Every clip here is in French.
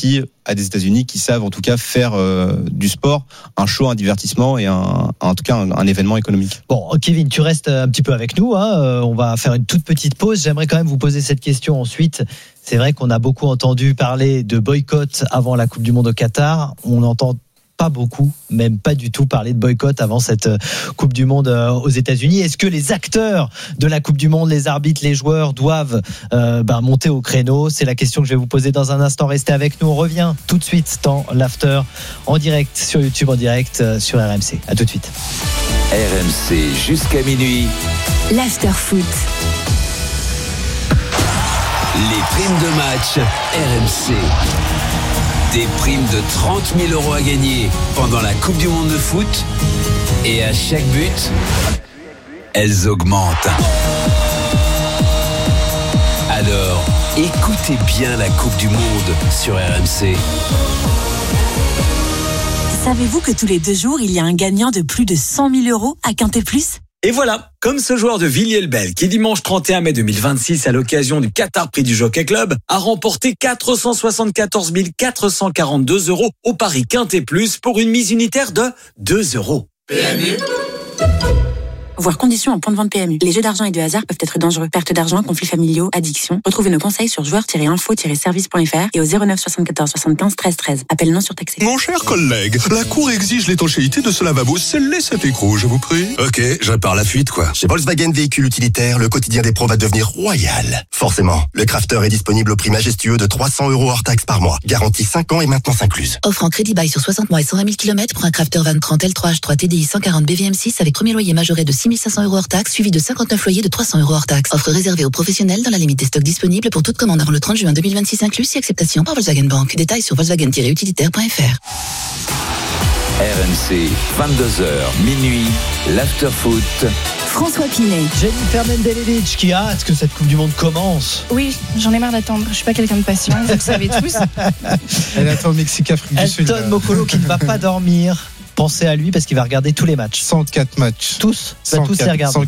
aussi à des États-Unis qui savent en tout cas faire du sport un show, un divertissement et en tout cas un événement économique. Bon, Kevin, tu restes un petit peu avec nous, hein. On va faire une toute petite pause. J'aimerais quand même vous poser cette question ensuite. C'est vrai qu'on a beaucoup entendu parler de boycott avant la Coupe du Monde au Qatar. On entend pas beaucoup, même pas du tout parler de boycott avant cette Coupe du Monde aux États-Unis. Est-ce que les acteurs de la Coupe du Monde, les arbitres, les joueurs doivent monter au créneau? C'est la question que je vais vous poser dans un instant. Restez avec nous. On revient tout de suite dans l'After en direct sur YouTube, en direct sur RMC. À tout de suite. RMC jusqu'à minuit. L'After Foot. Les primes de match RMC. Des primes de 30 000 € à gagner pendant la Coupe du Monde de foot. Et à chaque but, elles augmentent. Alors, écoutez bien la Coupe du Monde sur RMC. Savez-vous que tous les 2 jours, il y a un gagnant de plus de 100 000 € à Quintet Plus ? Et voilà, comme ce joueur de Villiers-le-Bel qui dimanche 31 mai 2026 à l'occasion du Qatar Prix du Jockey Club a remporté 474 442 € au pari Quintet Plus pour une mise unitaire de 2 €. PMU. Voir conditions en point de vente PMU. Les jeux d'argent et de hasard peuvent être dangereux. Perte d'argent, conflits familiaux, addiction. Retrouvez nos conseils sur joueurs-info-service.fr et au 09 74 75 13 13. Appel non surtaxé. Mon cher collègue, la Cour exige l'étanchéité de ce lavabo. Scellez cet écrou, je vous prie. Ok, je répare la fuite, quoi. Chez Volkswagen Véhicules Utilitaires, le quotidien des pros va devenir royal. Forcément, le Crafter est disponible au prix majestueux de 300 € hors taxe par mois. Garantie 5 ans et maintenance incluse. Offre en crédit bail sur 60 mois et 120 000 km pour un Crafter Van 30 L3H3 TDI 140 BVM6 avec premier loyer majoré de 6 500 € hors taxe, suivi de 59 loyers de 300 € hors taxe. Offre réservée aux professionnels dans la limite des stocks disponibles pour toute commande avant le 30 juin 2026 inclus, si acceptation par Volkswagen Bank. Détails sur volkswagen-utilitaire.fr. RMC, 22h, minuit, l'Afterfoot. François Pinet. Jennifer Mendelevic qui a hâte que cette Coupe du Monde commence. Oui, j'en ai marre d'attendre. Je suis pas quelqu'un de patient, vous le savez tous. Elle attend au Mexique, Afrique du Sud. Elton Mokolo qui ne va pas dormir. Pensez à lui parce qu'il va regarder tous les matchs. 104 matchs. Tous. 104, tous les regarder.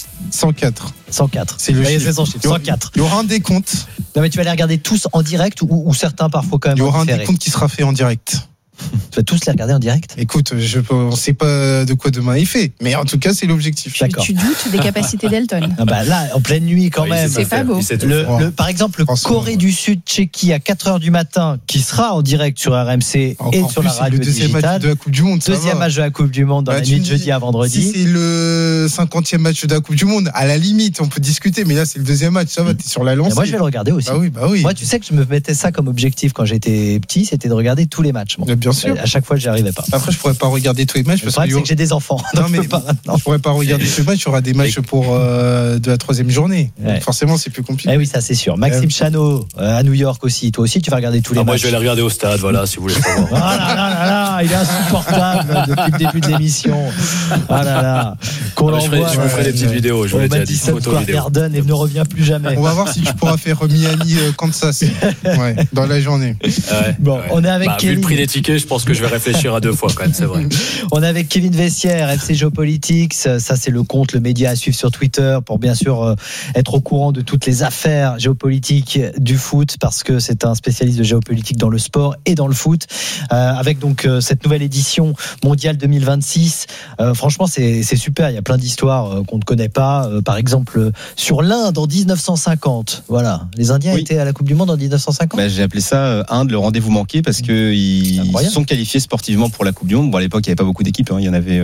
104. C'est le chiffre. C'est son chiffre. 104. Il y aura un décompte. Non mais tu vas les regarder tous en direct ou certains parfois quand même. Il y aura en un différé. décompte qui sera fait en direct. Tu vas tous les regarder en direct? Écoute, on ne sait pas de quoi demain il fait, mais en tout cas, c'est l'objectif. D'accord. Tu doutes des capacités d'Elton. Ah bah là, en pleine nuit quand même. C'est pas beau. Par exemple, le Corée du Sud, Tchéquie à 4h du matin, qui sera en direct sur RMC et sur la radio le deuxième digitale. match de la Coupe du Monde. Deuxième match de la Coupe du Monde dans la nuit de jeudi à vendredi. Si c'est le 50e match de la Coupe du Monde, à la limite, on peut discuter, mais là, c'est le deuxième match. Ça va, t'es sur la lancée. Moi, je vais le regarder aussi. Bah oui. Moi, tu sais que je me mettais ça comme objectif quand j'étais petit, c'était de regarder tous les matchs. Bon. Bien sûr. À chaque fois, j'y arrivais pas. Après, je pourrais pas regarder tous les matchs Le problème, c'est que j'ai des enfants. Non, mais je pourrais pas regarder tous les matchs. Il y aura des matchs pour de la 3e journée. Ouais. Donc forcément, c'est plus compliqué. Eh oui, ça c'est sûr. Maxime Chanot à New York aussi. Toi aussi, tu vas regarder tous les matchs. Moi, je vais les regarder au stade. Voilà, si vous voulez savoir. Ah là, il est insupportable depuis le début de l'émission. Ah là là. Qu'on l'envoie. Je vous ferai des petites vidéos. Je vous l'ai déjà dit. Photos vidéos. Garden et ne revient plus jamais. On va voir si tu pourras faire Miami Kansas. Ouais, dans la journée. Bon, on est avec Kevin. Vu le prix des tickets, je pense que je vais réfléchir à 2 fois quand même. C'est vrai. On est avec Kevin Vessière, FC Géopolitics. Ça, c'est le compte, le média à suivre sur Twitter pour bien sûr être au courant de toutes les affaires géopolitiques du foot, parce que c'est un spécialiste de géopolitique dans le sport et dans le foot. Avec donc cette nouvelle édition mondiale 2026. Franchement, c'est super. Il y a plein d'histoires qu'on ne connaît pas. Par exemple, sur l'Inde en 1950. Voilà. Les Indiens étaient à la Coupe du Monde en 1950. J'ai appelé ça Inde, le rendez-vous manqué, parce qu'ils se sont qualifiés sportivement pour la Coupe du Monde. Bon, à l'époque, il n'y avait pas beaucoup d'équipes. Il y en avait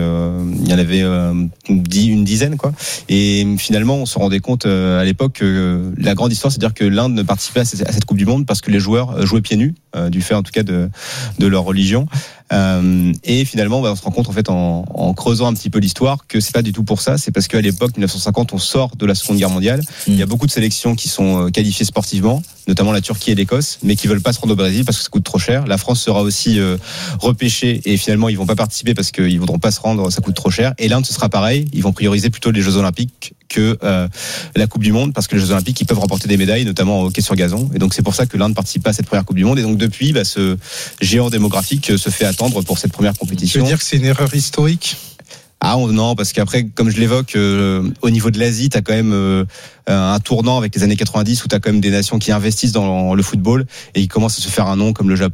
une dizaine, quoi. Et finalement, on se rendait compte à l'époque que la grande histoire, c'est-à-dire que l'Inde ne participait à cette Coupe du Monde parce que les joueurs jouaient pieds nus, du fait en tout cas de leur religion. Et finalement, on se rend compte en fait en creusant un petit peu l'histoire que c'est pas du tout pour ça. C'est parce qu'à l'époque 1950, on sort de la Seconde Guerre mondiale. Il y a beaucoup de sélections qui sont qualifiées sportivement, notamment la Turquie et l'Écosse, mais qui veulent pas se rendre au Brésil parce que ça coûte trop cher. La France sera aussi repêchée et finalement ils vont pas participer parce qu'ils voudront pas se rendre, ça coûte trop cher. Et l'Inde, ce sera pareil. Ils vont prioriser plutôt les Jeux Olympiques que la Coupe du Monde, parce que les Jeux Olympiques, ils peuvent remporter des médailles, notamment au hockey sur gazon. Et donc c'est pour ça que l'Inde participe pas à cette première Coupe du Monde. Et donc depuis, ce géant démographique se fait attendre pour cette première compétition. Tu veux dire que c'est une erreur historique ? Non, parce qu'après, comme je l'évoque, au niveau de l'Asie, t'as quand même un tournant avec les années 90 où t'as quand même des nations qui investissent dans le football et ils commencent à se faire un nom comme le Japon.